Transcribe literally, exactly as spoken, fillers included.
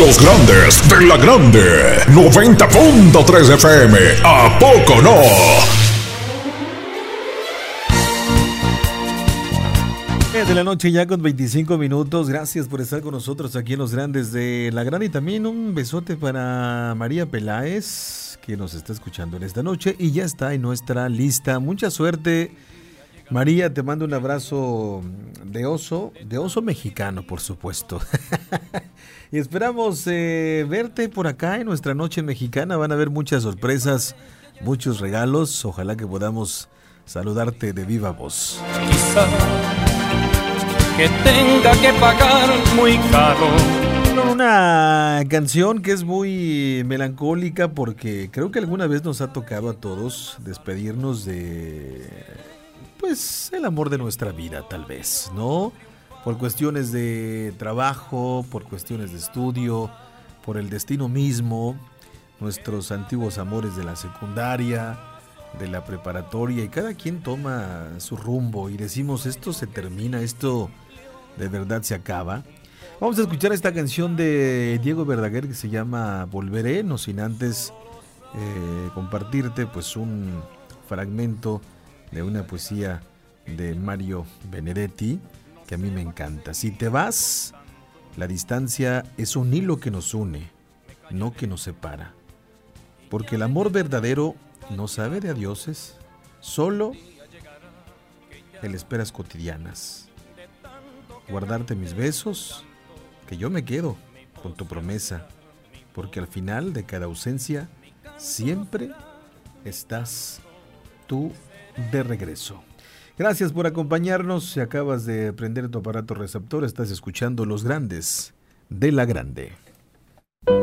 Los grandes de la grande. noventa punto tres F M. ¿A poco no? De la noche ya con veinticinco minutos. Gracias por estar con nosotros aquí en Los Grandes de la Grande. Y también un besote para María Peláez, que nos está escuchando en esta noche y ya está en nuestra lista. Mucha suerte, María. Te mando un abrazo de oso, de oso mexicano, por supuesto. Y esperamos eh, verte por acá en nuestra noche mexicana. Van a haber muchas sorpresas, muchos regalos. Ojalá que podamos saludarte de viva voz. Quizá que tenga que pagar muy caro. Una canción que es muy melancólica porque creo que alguna vez nos ha tocado a todos despedirnos de, pues, el amor de nuestra vida, tal vez, ¿no? Por cuestiones de trabajo, por cuestiones de estudio, por el destino mismo, nuestros antiguos amores de la secundaria, de la preparatoria, y cada quien toma su rumbo y decimos, esto se termina, esto de verdad se acaba. Vamos a escuchar esta canción de Diego Verdaguer que se llama Volveré, no sin antes eh, compartirte pues un fragmento de una poesía de Mario Benedetti que a mí me encanta. Si te vas, la distancia es un hilo que nos une, no que nos separa, porque el amor verdadero no sabe de adioses, solo el esperas cotidianas. Guardarte mis besos, que yo me quedo con tu promesa, porque al final de cada ausencia siempre estás tú de regreso. Gracias por acompañarnos. Si acabas de prender tu aparato receptor, estás escuchando Los Grandes de la Grande.